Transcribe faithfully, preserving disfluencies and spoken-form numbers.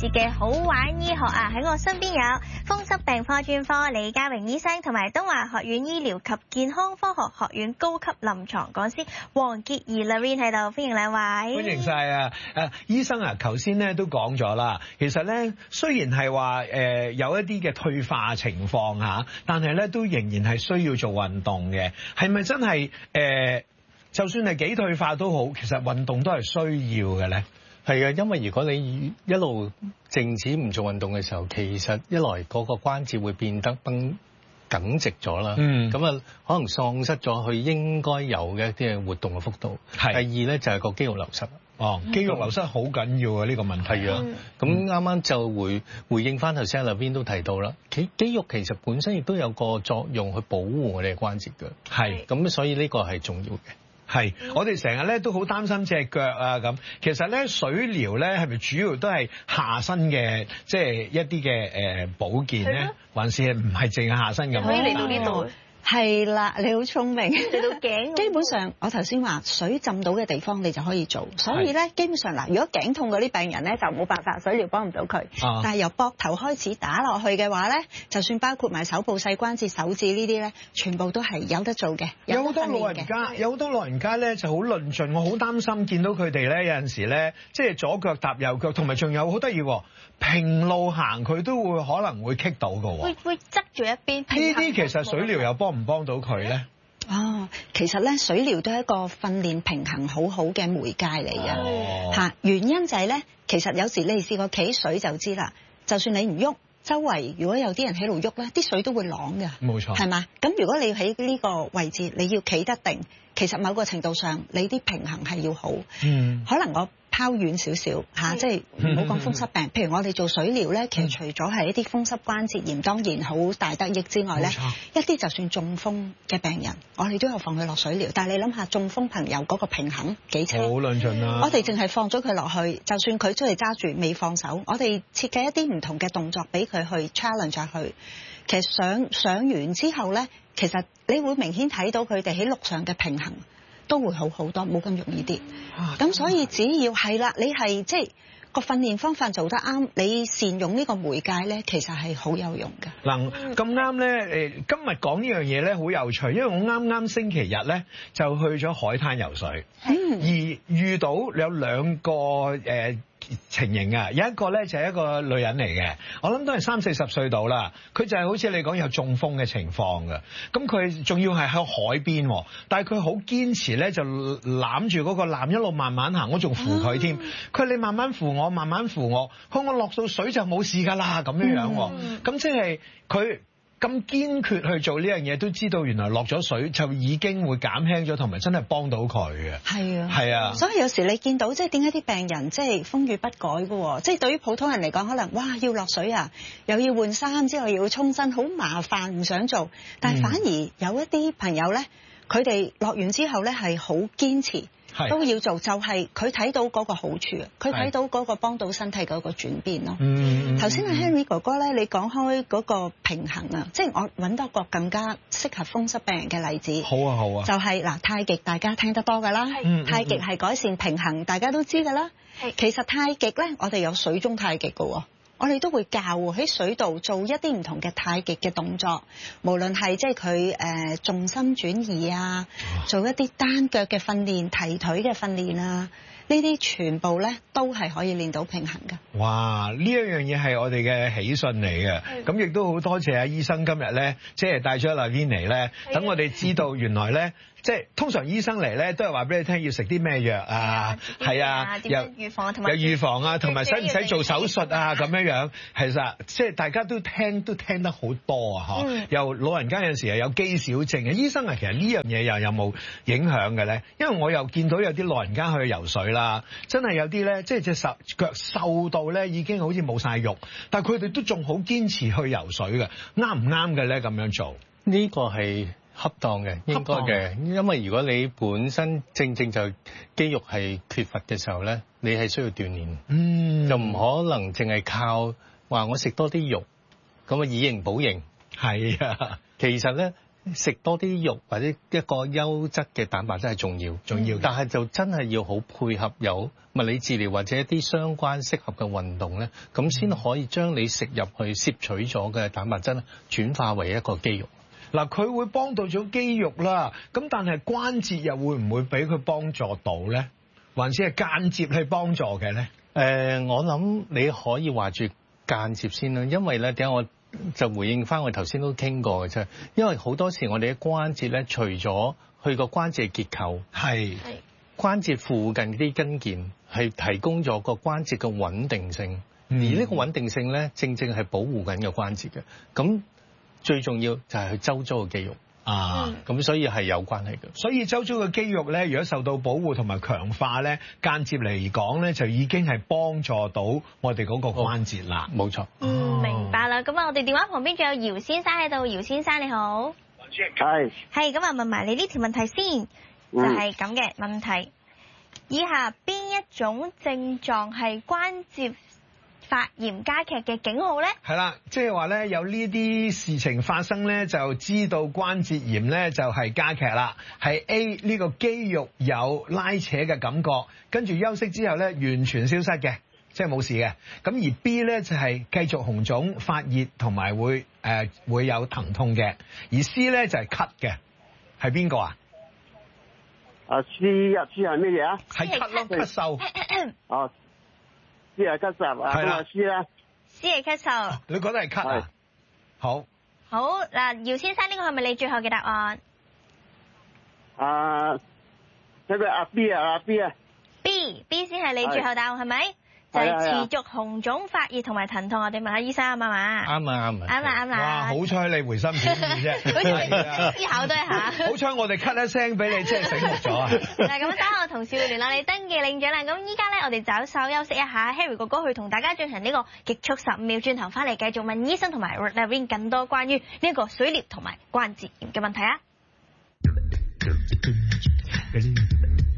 節嘅好玩醫學啊！喺我身邊有風濕病科專科李家榮醫生，同埋東華學院醫療及健康科學學院高級臨床講師黃潔儀 Lorraine 喺度，歡迎兩位。 歡迎晒啊！誒，醫生啊，頭先咧都講咗啦，其實咧雖然係話誒有一啲嘅退化情況嚇，但係咧都仍然係需要做運動嘅，係咪真係誒、呃？就算係幾退化都好，其實運動都係需要嘅咧。 係啊，因為如果你一路靜止唔做運動嘅時候，其實一來嗰個關節會變得繃緊直咗啦，嗯，咁啊可能喪失咗佢應該有嘅一啲嘅活動嘅幅度。係。第二咧就係個肌肉流失。 哦，肌肉流失好緊要啊！呢、呢個問題啊， 咁啱啱就回回應翻頭先阿 Lorraine 都提到啦，肌肌肉其實本身亦都有個作用去保護我哋嘅關節嘅。係。咁所以呢個係重要嘅。 係，我哋成日咧都好擔心隻腳啊咁。其實咧水療咧係咪主要都係下身嘅，即係一啲嘅誒保健咧，還是唔係淨係下身咁？ 可以嚟到呢度。係啦，你好聰明。嚟到頸。基本上，我頭先話水浸到嘅地方你就可以做，所以咧基本上嗱，如果頸痛嗰啲病人咧就冇辦法，水療幫唔到佢。啊、但係由膊頭開始打落去嘅話咧，就算包括埋手部細關節、手指呢啲咧，全部都係有得做嘅。 有好多老人家，有好多老人家咧就好論盡，我好擔心見到佢哋咧有陣時咧，即係左腳搭右腳，同埋仲有好得意喎，平路行佢都會可能會棘到㗎喎。 會會側住一邊。呢啲其實水療又幫唔幫到佢咧？ 哦，其實咧水療都係一個訓練平衡好好嘅媒介嚟嘅嚇。原因就係咧，其實有時你試過企水就知啦。就算你唔喐，周圍如果有啲人喺度喐咧，啲水都會啷嘅。冇錯，係嘛？咁如果你喺呢個位置，你要企得定，其實某個程度上你啲平衡係要好。嗯，可能我拋遠少少嚇，即係唔好講風濕病。譬如我哋做水療咧，其實除咗係一啲風濕關節炎，當然好大得益之外咧，一啲就算中風嘅病人，我哋都有放佢落水療。但係你諗下，中風朋友嗰個平衡幾差？好論盡啦！我哋淨係放咗佢落去，就算佢出嚟揸住未放手，我哋設計一啲唔同嘅動作俾佢去 challenge 下去。其實上上完之後咧，其實你會明顯睇到佢哋喺陸上嘅平衡都會好好多，冇咁容易跌。咁、啊、所以只要係啦，你係即係個訓練方法做得啱，你善用呢個媒介咧，其實係好有用㗎。 嗱咁啱咧，誒今日講呢樣嘢咧好有趣，因為我啱啱星期日咧就去咗海灘游水，嗯、而遇到有兩個誒。呃情形啊，有一個咧就係一個女人嚟嘅，我諗都係三四十歲到啦。佢就係好似你講有中風嘅情況嘅，咁佢仲要係喺海邊，但係佢好堅持咧，就攬住嗰個籃一路慢慢行，我仲扶佢添。佢話你慢慢扶我，慢慢扶我，佢我落到水就冇事㗎啦，咁樣樣喎。咁即係佢咁堅決去做呢樣嘢，都知道原來落咗水就已經會減輕咗，同埋真係幫到佢嘅。係啊，係啊。所以有時你見到即係點解啲病人即係風雨不改嘅喎？即係對於普通人嚟講，可能哇要落水啊，又要換衫之後又要沖身，好麻煩，唔想做。但係反而有一啲朋友咧，佢哋落完之後咧係好堅持。都要做，就係佢睇到嗰個好處，佢睇到嗰個幫到身體嗰個轉變咯。頭先阿 Henry 哥哥咧，你講開嗰個平衡啊，即係我揾到個更加適合風濕病人嘅例子。好啊，好啊。就係嗱，太極大家聽得多㗎啦，太極係改善平衡，大家都知㗎啦。其實太極咧，我哋有水中太極㗎喎。我哋都會教喺水度做一啲唔同嘅太極嘅動作，無論係即係佢誒重心轉移啊，做一啲單腳嘅訓練、提腿嘅訓練啊，呢啲全部咧都係可以練到平衡㗎。哇！呢一樣嘢係我哋嘅喜訊嚟嘅，咁亦都好多謝阿醫生今日咧，即係帶咗 Lorraine 嚟咧，等我哋知道原來咧。即係通常醫生嚟咧，都係話俾你聽要食啲咩藥啊，係啊，又預防同埋又預防啊，同埋使唔使做手術啊咁樣樣。其實即係大家都聽都聽得好多啊，嗬、嗯。又老人家有陣時又有肌少症嘅，醫生啊，其實呢樣嘢又有冇影響嘅咧？因為我又見到有啲老人家去游水啦，真係有啲咧，即係隻手腳瘦到咧已經好似冇晒肉，但係佢哋都仲好堅持去游水嘅，啱唔啱嘅咧？咁樣做呢個係恰當嘅，應該嘅，因為如果你本身正正就肌肉係缺乏嘅時候咧，你係需要鍛鍊，嗯，就唔可能淨係靠話我食多啲肉，咁啊以形補形，係啊，其實咧食多啲肉或者一個優質嘅蛋白質係重要，重要。但係就真係要好配合有物理治療或者一啲相關適合嘅運動咧，咁先可以將你食入去攝取咗嘅蛋白質轉化為一個肌肉。 嗱，佢會幫到咗肌肉啦，咁但係關節又會唔會俾佢幫助到咧？還是係間接去幫助嘅咧？誒、 呃，我諗你可以話住間接先啦，因為咧點解我就回應翻我頭先都傾過嘅啫，因為好多時我哋嘅關節咧，除咗佢個關節結構係關節附近啲筋腱係提供咗個關節嘅穩定性，嗯、而呢個穩定性咧，正正係保護緊個關節嘅。咁最重要就係佢周遭嘅肌肉啊，咁所以係有關係嘅。 所以周遭嘅肌肉咧，如果受到保護同埋強化咧，間接嚟講咧，就已經係幫助到我哋嗰個關節啦。 冇錯。 嗯，明白啦。咁啊，我哋電話旁邊仲有姚先生喺度，姚先生你好。 係。 係，咁啊問埋你呢條問題先，就係咁嘅問題。以下邊一種症狀係關節發炎加劇嘅警號咧？係啦，即係話咧有呢啲事情發生咧，就知道關節炎咧就係加劇啦。係 A 呢個肌肉有拉扯嘅感覺，跟住休息之後咧完全消失嘅，即係冇事嘅。咁而 B 咧就係繼續紅腫發熱同埋會誒、呃、會有疼痛嘅，而 C 咧就係咳嘅。係邊個啊？ 啊 C 啊 C 係咩嘢啊？ 係咳咯，咳嗽。 哦。C 係咳嗽啊，咁啊 C 啦 ，C 係咳嗽。 你覺得係咳啊？好。 好嗱，姚先生呢個係咪你最後嘅答案？ 啊，呢個阿 B 啊，阿 B 啊。 B B 先係你最後答案係咪？就係持續紅腫發熱同埋疼痛。我哋問下醫生啱唔啱啊？ 啱啊啱啊。 啱啦啱啦。 哇！好彩你回心轉意啫。 思考多一下。 好彩我哋咳一聲俾你，即係醒目咗啊！ 嗱，咁等我同事會聯絡你登記領獎啦。咁依家咧，我哋就稍休息一下 ，Harry 哥哥去同大家進行呢個極速十五秒，轉頭翻嚟繼續問醫生同埋 Lavin 更多關於呢個水療同埋關節炎嘅問題啊！